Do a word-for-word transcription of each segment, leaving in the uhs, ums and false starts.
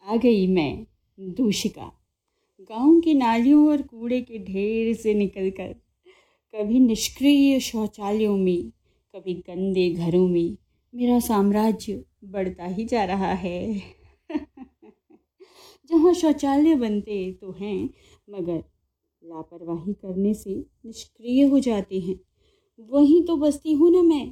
आ गई मैं, दूषिका, गांव की नालियों और कूड़े के ढेर से निकलकर, कभी निष्क्रिय शौचालयों में, कभी गंदे घरों में मेरा साम्राज्य बढ़ता ही जा रहा है। जहाँ शौचालय बनते तो हैं, मगर लापरवाही करने से निष्क्रिय हो जाते हैं, वहीं तो बसती हूँ ना मैं।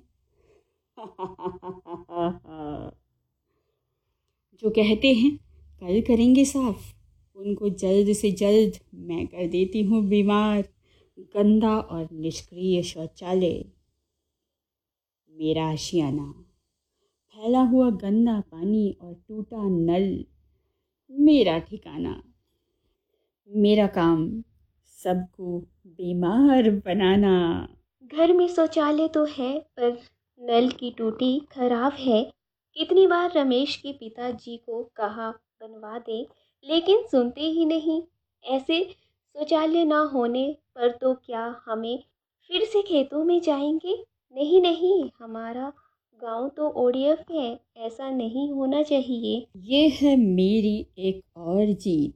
जो कहते हैं कल करेंगे साफ, उनको जल्द से जल्द मैं कर देती हूँ बीमार। गंदा और निष्क्रिय शौचालय मेरा आशियाना, फैला हुआ गंदा पानी और टूटा नल मेरा ठिकाना। मेरा काम सबको बीमार बनाना। घर में शौचालय तो है, पर नल की टूटी खराब है। कितनी बार रमेश के पिताजी को कहा बनवा दे, लेकिन सुनते ही नहीं। ऐसे शौचालय ना होने पर तो क्या हमें फिर से खेतों में जाएंगे? नहीं नहीं, हमारा गांव तो ओडीएफ है, ऐसा नहीं होना चाहिए। ये है मेरी एक और जीत।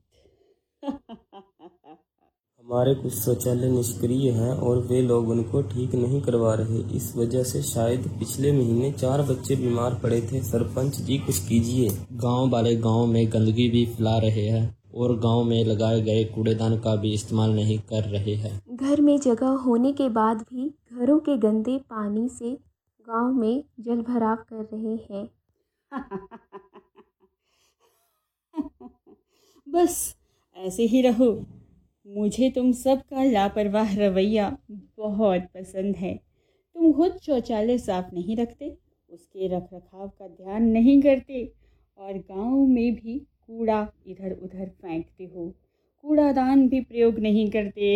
हमारे कुछ शौचालय निष्क्रिय हैं और वे लोग उनको ठीक नहीं करवा रहे। इस वजह से शायद पिछले महीने चार बच्चे बीमार पड़े थे। सरपंच जी कुछ कीजिए। गांव वाले गांव में गंदगी भी फैला रहे हैं और गांव में लगाए गए कूड़ेदान का भी इस्तेमाल नहीं कर रहे हैं। घर में जगह होने के बाद भी घरों के गंदे पानी से गांव में जल भराव कर रहे हैं। बस ऐसे ही रहो। मुझे तुम सबका लापरवाह रवैया बहुत पसंद है। तुम खुद शौचालय साफ नहीं रखते, उसके रख रखाव का ध्यान नहीं करते और गांव में भी कूड़ा इधर उधर फेंकते हो, कूड़ादान भी प्रयोग नहीं करते।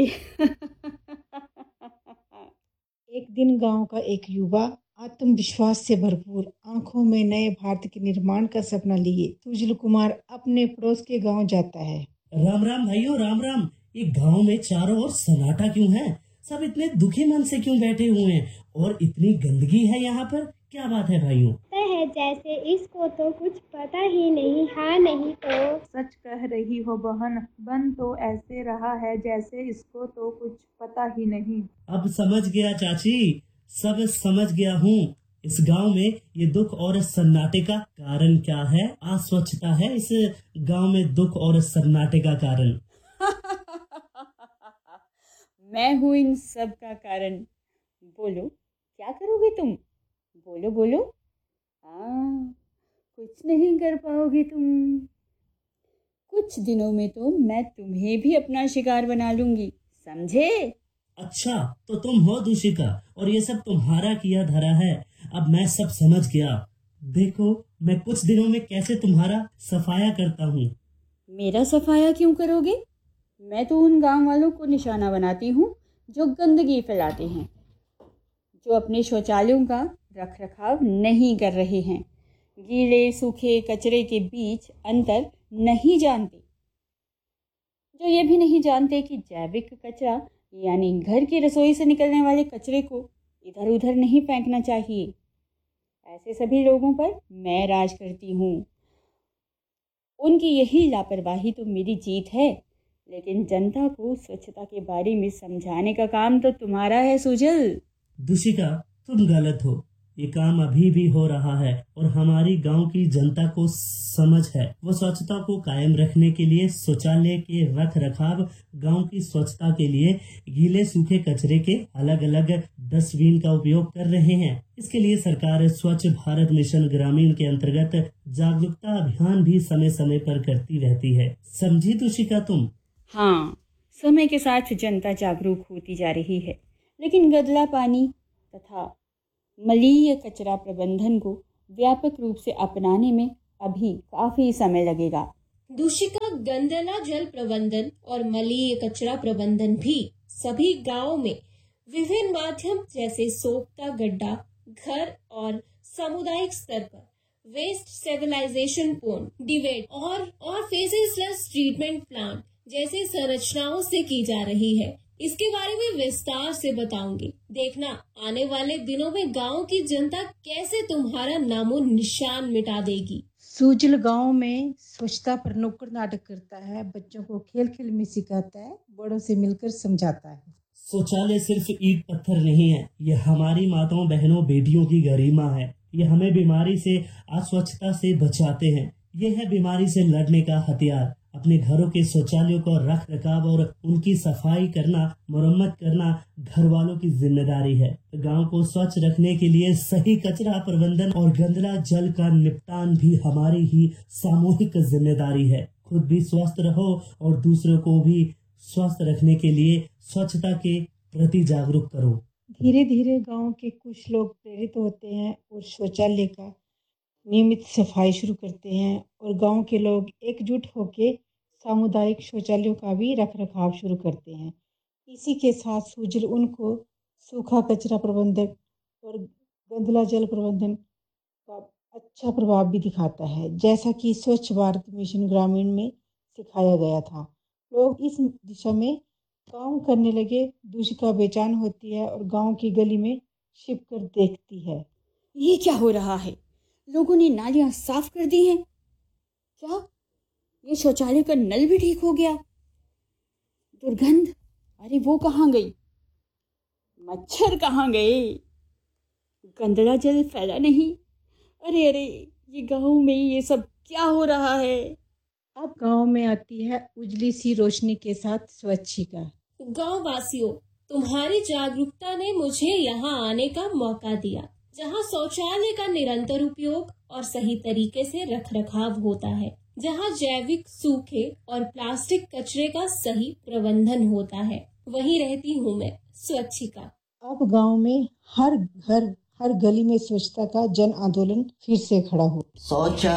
एक दिन गांव का एक युवा आत्मविश्वास से भरपूर, आंखों में नए भारत के निर्माण का सपना लिए सुजल कुमार अपने पड़ोस के गांव जाता है। राम राम भाइयों, राम राम। ये गांव में चारों ओर सन्नाटा क्यों है? सब इतने दुखी मन से क्यों बैठे हुए हैं? और इतनी गंदगी है यहाँ पर, क्या बात है भाइयों? है जैसे इसको तो कुछ पता ही नहीं। हाँ नहीं तो सच कह रही हो बहन, बन तो ऐसे रहा है जैसे इसको तो कुछ पता ही नहीं। अब समझ गया चाची, सब समझ गया हूँ। इस गांव में ये दुख और सन्नाटे का कारण क्या है? अस्वच्छता है इस गांव में दुख और सन्नाटे का कारण। मैं हूँ इन सब का कारण। बोलो क्या करोगे तुम? बोलो बोलो। हाँ, कुछ नहीं कर पाओगे तुम। कुछ दिनों में तो मैं तुम्हें भी अपना शिकार बना लूंगी, समझे? अच्छा, तो तुम हो दूषिका और ये सब तुम्हारा किया धरा है। अब मैं सब समझ गया। देखो मैं कुछ दिनों में कैसे तुम्हारा सफाया करता हूँ। मेरा सफाया क्यों करोगे? मैं तो उन गांव वालों को निशाना बनाती हूँ जो गंदगी फैलाते हैं, जो अपने शौचालयों का रख रखाव नहीं कर रहे हैं, गीले सूखे कचरे के बीच अंतर नहीं जानते, जो ये भी नहीं जानते कि जैविक कचरा यानी घर की रसोई से निकलने वाले कचरे को इधर उधर नहीं फेंकना चाहिए। ऐसे सभी लोगों पर मैं राज करती हूँ। उनकी यही लापरवाही तो मेरी जीत है, लेकिन जनता को स्वच्छता के बारे में समझाने का काम तो तुम्हारा है सुजल। दूषिका तुम गलत हो। ये काम अभी भी हो रहा है और हमारी गांव की जनता को समझ है। वो स्वच्छता को कायम रखने के लिए शौचालय के रख रखाव, गांव की स्वच्छता के लिए गीले सूखे कचरे के अलग अलग डस्टबिन का उपयोग कर रहे हैं। इसके लिए सरकार स्वच्छ भारत मिशन ग्रामीण के अंतर्गत जागरूकता अभियान भी समय समय पर करती रहती है। समझी दूषिका तुम? हाँ, समय के साथ जनता जागरूक होती जा रही है, लेकिन गदला पानी तथा मलीय कचरा प्रबंधन को व्यापक रूप से अपनाने में अभी काफी समय लगेगा। दूषिका, गंदला जल प्रबंधन और मलीय कचरा प्रबंधन भी सभी गांवों में विभिन्न माध्यम जैसे सोखता गड्ढा, घर और सामुदायिक स्तर पर वेस्ट स्टेबलाइजेशन पॉइंट, डिवेट और और फेसेसलेस ट्रीटमेंट प्लांट जैसे संरचनाओं से की जा रही है। इसके बारे में विस्तार से बताऊंगी। देखना आने वाले दिनों में गांव की जनता कैसे तुम्हारा नामो निशान मिटा देगी। सूजल गांव में स्वच्छता पर नुक्कड़ नाटक करता है, बच्चों को खेल खेल में सिखाता है, बड़ों से मिलकर समझाता है। शौचालय सिर्फ ईंट पत्थर नहीं है, ये हमारी माताओं बहनों बेटियों की गरिमा है। ये हमें बीमारी से, अस्वच्छता से बचाते हैं। ये है बीमारी से लड़ने का हथियार। अपने घरों के शौचालयों को रख रखाव और उनकी सफाई करना, मरम्मत करना घर वालों की जिम्मेदारी है। गांव को स्वच्छ रखने के लिए सही कचरा प्रबंधन और गंदला जल का निपटान भी हमारी ही सामूहिक जिम्मेदारी है। खुद भी स्वस्थ रहो और दूसरों को भी स्वस्थ रखने के लिए स्वच्छता के प्रति जागरूक करो। धीरे धीरे गांव के कुछ लोग प्रेरित होते हैं और शौचालय का नियमित सफाई शुरू करते हैं और गांव के लोग एकजुट होकर सामुदायिक शौचालयों का भी रख रखाव शुरू करते हैं। इसी के साथ सूजल उनको सूखा कचरा प्रबंधन और गंदला जल प्रबंधन का अच्छा प्रभाव भी दिखाता है, जैसा कि स्वच्छ भारत मिशन ग्रामीण में सिखाया गया था। लोग इस दिशा में काम करने लगे। दूषिका बेचैन होती है और गांव की गली में छिप कर देखती है। ये क्या हो रहा है? लोगों ने नालियां साफ कर दी हैं। क्या ये शौचालय का नल भी ठीक हो गया? दुर्गंध, अरे वो कहाँ गई? मच्छर कहाँ गए? गंदला जल फैला नहीं? अरे अरे, ये गांव में ये सब क्या हो रहा है? अब गांव में आती है उजली सी रोशनी के साथ स्वच्छिका। गांव वासियों, तुम्हारी जागरूकता ने मुझे यहाँ आने का मौका दिया, जहाँ शौचालय का निरंतर उपयोग और सही तरीके से रखरखाव होता है, जहाँ जैविक सूखे और प्लास्टिक कचरे का सही प्रबंधन होता है। वहीं रहती हूँ मैं, स्वच्छिका। अब गांव में हर घर, हर गली में स्वच्छता का जन आंदोलन फिर से खड़ा हो।